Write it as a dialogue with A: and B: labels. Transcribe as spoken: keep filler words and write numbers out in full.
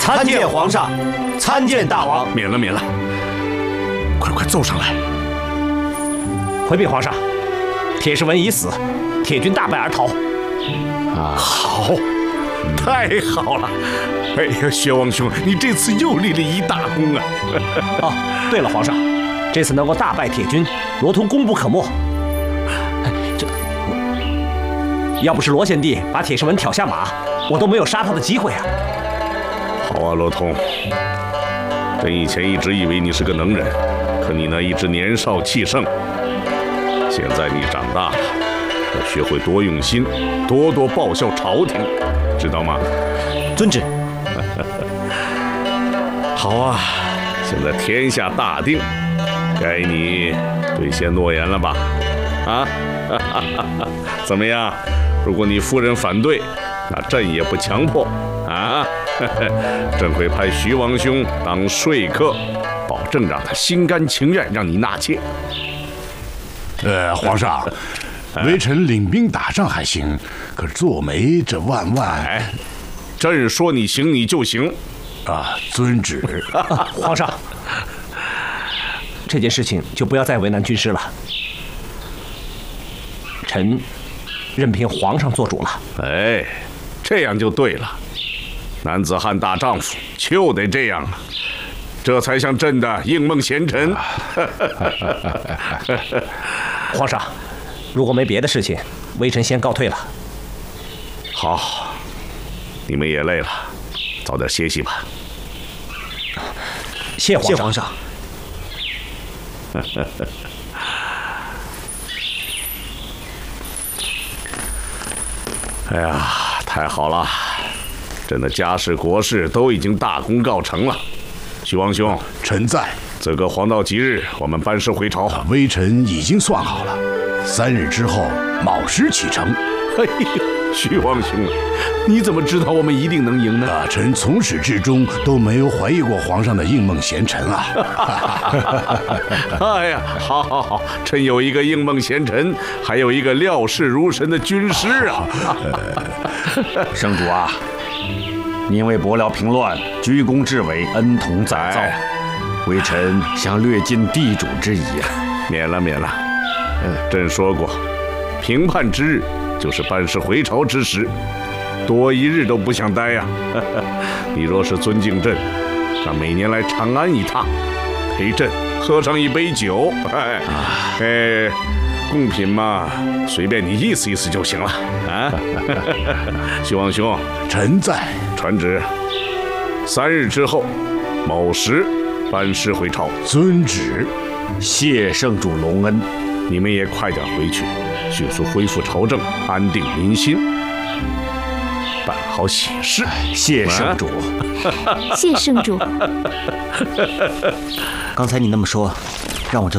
A: 参见皇上，参见大王。
B: 免了，免了，快快奏上来。
C: 回禀皇上，铁士文已死，铁军大败而逃。
B: 啊，好，太好了！哎呀，薛王兄，你这次又立了一大功啊！
C: 哦，对了，皇上，这次能够大败铁军，罗通功不可没。这，要不是罗贤弟把铁士文挑下马，我都没有杀他的机会啊！
B: 好啊，罗通，朕以前一直以为你是个能人，可你呢一直年少气盛。现在你长大了，要学会多用心，多多报效朝廷，知道吗？
C: 遵旨。
B: 好啊，现在天下大定，该你兑现诺言了吧？啊，怎么样？如果你夫人反对，那朕也不强迫啊。朕会派徐王兄当说客，保证让他心甘情愿让你纳妾。
D: 呃，皇上，微臣领兵打仗还行，可是做媒这万万……
B: 哎，朕说你行你就行。
D: 啊，遵旨。
C: 啊、皇上，这件事情就不要再为难军师了。臣任凭皇上做主了。
B: 哎，这样就对了。男子汉大丈夫就得这样啊，这才像朕的应梦贤臣。
C: 皇上，如果没别的事情，微臣先告退了。
B: 好，你们也累了，早点歇息吧。
C: 谢皇上。谢皇上。
B: 哎呀，太好了！朕的家事国事都已经大功告成了。徐王兄，
D: 臣在。
B: 这个黄道吉日，我们班师回朝。
D: 啊、微臣已经算好了，三日之后卯时启程。
B: 哎呦，徐王兄，你怎么知道我们一定能赢呢？
D: 啊，臣从始至终都没有怀疑过皇上的应梦贤臣啊！
B: 哎呀，好好好，臣有一个应梦贤臣，还有一个料事如神的军师啊！
E: 圣主啊，您为伯辽平乱，居功至伟，恩同载造。哎微臣想略尽地主之谊啊！
B: 免了，免了。嗯，朕说过，平叛之日就是班师回朝之时，多一日都不想待呀。你若是尊敬朕，那每年来长安一趟，陪朕喝上一杯酒，哎，哎，贡品嘛，随便你意思意思就行了啊。徐王兄，
D: 臣在。
B: 传旨，三日之后，卯时。班师回朝，
D: 遵旨。
E: 谢圣主隆恩，
B: 你们也快点回去，迅速恢复朝政，安定民心，办好喜事。
E: 谢圣主，
F: 谢圣主。
G: 刚才你那么说，让我这